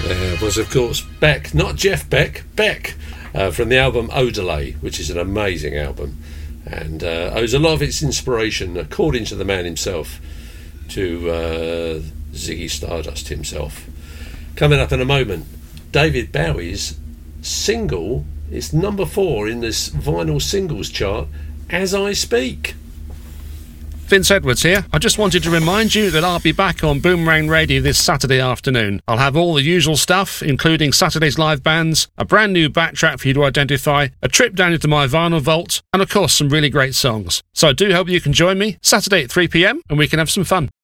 There was, of course, Beck, not Jeff Beck, Beck, from the album Odelay, which is an amazing album, and owes a lot of its inspiration, according to the man himself, to Ziggy Stardust himself. Coming up in a moment, David Bowie's single is number 4 in this vinyl singles chart as I speak. Vince Edwards here. I just wanted to remind you that I'll be back on Boomerang Radio this Saturday afternoon. I'll have all the usual stuff, including Saturday's live bands, a brand new backtrack for you to identify, a trip down into my vinyl vault, and of course some really great songs. So I do hope you can join me Saturday at 3 p.m. and we can have some fun.